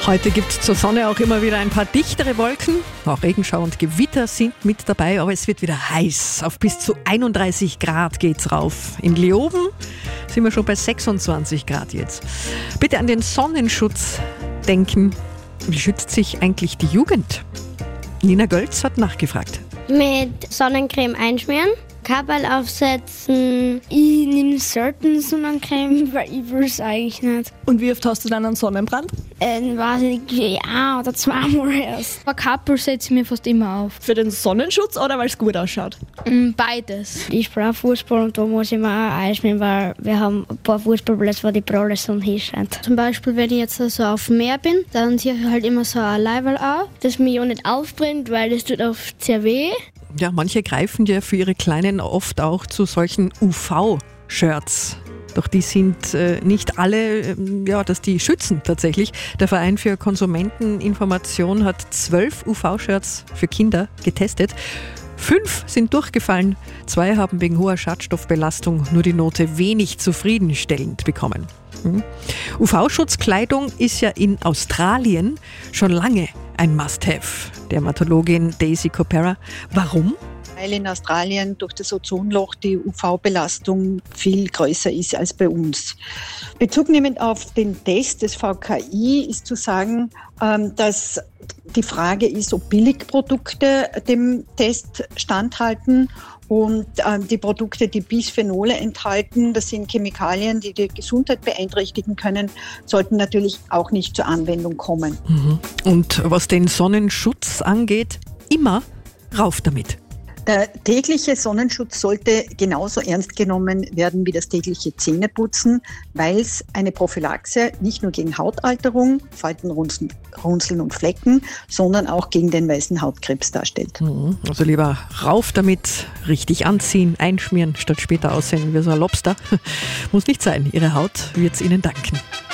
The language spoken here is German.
Heute gibt es zur Sonne auch immer wieder ein paar dichtere Wolken. Auch Regenschauer und Gewitter sind mit dabei, aber es wird wieder heiß. Auf bis zu 31 Grad geht's rauf. In Leoben sind wir schon bei 26 Grad jetzt. Bitte an den Sonnenschutz denken. Wie schützt sich eigentlich die Jugend? Nina Gölz hat nachgefragt. Mit Sonnencreme einschmieren, Kapperl aufsetzen. Ich nehme selten Sonnencreme, weil ich will es eigentlich nicht. Und wie oft hast du dann einen Sonnenbrand? Weiß ich nicht, ja oder zweimal erst. Ein Kapperl setze ich mir fast immer auf. Für den Sonnenschutz oder weil es gut ausschaut? Beides. Ich spiele Fußball und da muss ich mir auch einschmieren, weil wir haben ein paar Fußballplätze, wo die pralle Sonne hinscheint. Zum Beispiel, wenn ich jetzt so auf dem Meer bin, dann ziehe ich halt immer so ein Leiberl an. Das mich auch nicht aufbrennt, weil das tut oft sehr weh. Ja, manche greifen ja für ihre Kleinen oft auch zu solchen UV-Shirts. Doch die sind nicht alle, dass die schützen tatsächlich. Der Verein für Konsumenteninformation hat 12 UV-Shirts für Kinder getestet. 5 sind durchgefallen, 2 haben wegen hoher Schadstoffbelastung nur die Note wenig zufriedenstellend bekommen. UV-Schutzkleidung ist ja in Australien schon lange ein Must-have. Dermatologin Daisy Copera. Warum? Weil in Australien durch das Ozonloch die UV-Belastung viel größer ist als bei uns. Bezugnehmend auf den Test des VKI ist zu sagen, dass die Frage ist, ob Billigprodukte dem Test standhalten. Und die Produkte, die Bisphenole enthalten, das sind Chemikalien, die die Gesundheit beeinträchtigen können, sollten natürlich auch nicht zur Anwendung kommen. Und was den Sonnenschutz angeht, immer rauf damit. Der tägliche Sonnenschutz sollte genauso ernst genommen werden wie das tägliche Zähneputzen, weil es eine Prophylaxe nicht nur gegen Hautalterung, Falten, Runzeln und Flecken, sondern auch gegen den weißen Hautkrebs darstellt. Also lieber rauf damit, richtig anziehen, einschmieren, statt später aussehen wie so ein Lobster. Muss nicht sein, Ihre Haut wird es Ihnen danken.